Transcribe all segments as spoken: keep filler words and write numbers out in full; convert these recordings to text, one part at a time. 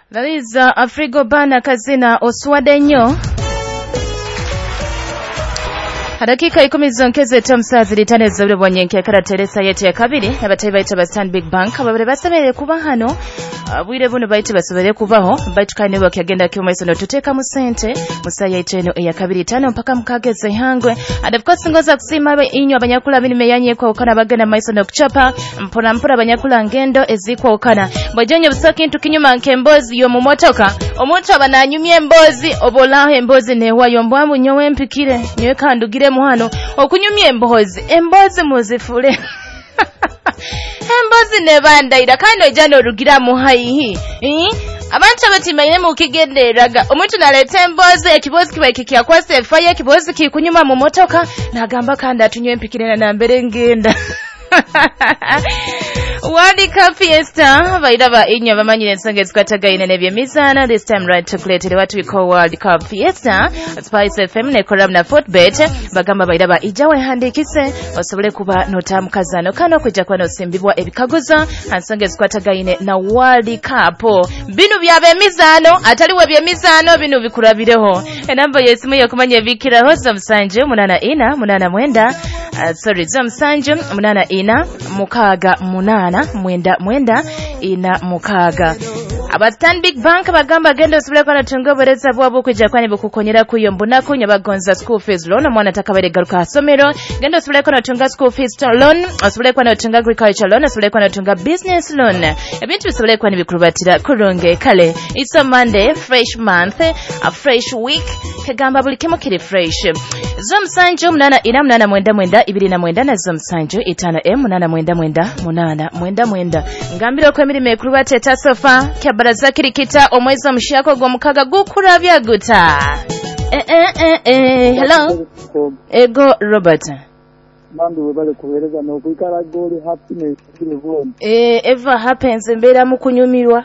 That is uh, Afrigo Bana Kazina Oswade nnyo. Hadakika ikumi zonkeze tamusazi litane zobule bwanyenke kala Teresa yetu ya kabiri abatayi bayita ba Stanbic Bank ababere basabere kuba hano abwire buno bayita basabere kubaho batukane bakagenda kyomweso no tuteka mu sente musaya iteno ya kabiri tano mpaka mukageze hangwe adafkosi ngoza kusima abe inyo abanyakula bini meyanye kwa ukana bagana maiso no kuchapa mpona mpora abanyakula ngendo ezikwa ukana bojenye busoki ntu kinyuma nkembozi yo mu motoka omuntu abananyumye embozi obolaho embozi ne wayo mbwambu nyowe mpikire nyowe kandugire muhano okunyumya embozi embozi muzifule embozi ne bandaira kandi ojano orugira muhayihi eh abantu abatimayire mu kigenderaga omuntu naleta embozi ekibozi kiba kikiya kwase efaye ekibozi kikunyuma mu motoka nagamba kandi atunywe mpikire na mbere ngenda World Cup Fiesta baida ba inyo bamanyire ensonga ezikatagaine nebyemizana this time right to create what we call World Cup Fiesta Spice F M ne kolam na Footbet bagamba baida ba ijawe handikise osobole kuba notamu kazano kano kujja kwa nosimbibwa ebikaguza ansonga ezikatagaine na World Cup binu byabemizano ataliwe byemizano binu bikurabireho enamba yesimu yakumanya bikira hoza msanje munana ina munana mwenda uh, sorry za msanje munana ina mukaga munana mwenda mwenda ina mukaga aba Stanbic Bank bagamba gendo subule kwa natungo bereza bwabo kujja kwani bukukonyera kuyo mbuna kunyo bagonza school fees loan mwana takabere garuka somero gendo subule kwa natunga school fees loan subule kwa natunga agriculture loan subule kwa natunga business loan ebintu subule kwa nibikurubatira kurunge kale it's a Monday fresh month a fresh week kagamba buli kimo kiri fresh zomsanjo munana ina munana mwenda mwenda ibiri na mwenda na zomsanjo itana m munana mwenda mwenda munana mwenda mwenda ngambiro kwa mirime kurubate tasofa baraza kirikita omwezi omushako gwo mukaga gukurabya guta eh eh eh eh hello ego Robert Mandu webale kuhereza no kuikara goli happiness kile vone eh ever happens mbera mukunyumirwa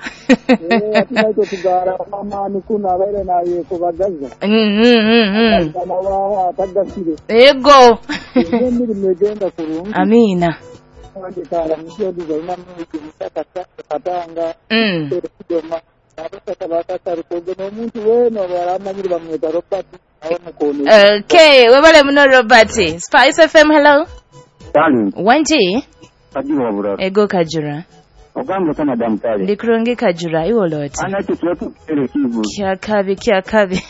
eh atinaito tugara mama nikuna abere na ye kubagaza mhm mhm kana wa tagasire ego ndiri megenda kurungu amina wande kala mjodi zaina mwiki mtaka katanga mm doma abatakabata tarikoge no muntu weno baramanyiri bamweta Robert aho mukoni okay webale muno Robert Spice F M hello tani wanji kajura bura ego kajura ogamba kana damtale ndikurungi kajura iwo lot ana kitwetu kere kivu kya kabi kya kabi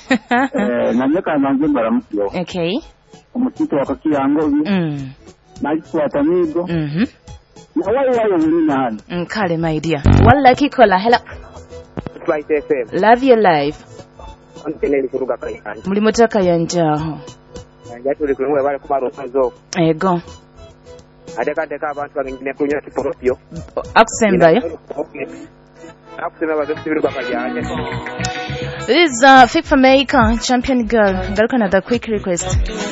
eh nanyeka nange baramutyo okay umutito wakakiyango bi mm nalikwata migo mhm nawayi wayo nina nkale my dear walla kikola hello Spice F M love your life anteneli kuruga kaikani muri motaka yanjaho njatu likunwe bale kumaro sanzo ego adeka deka abantu bangine kunya tipropio akusemba yo akusemba bazosibiri bakajanya This is uh, Fit for America champion girl. Garuka na the quick request.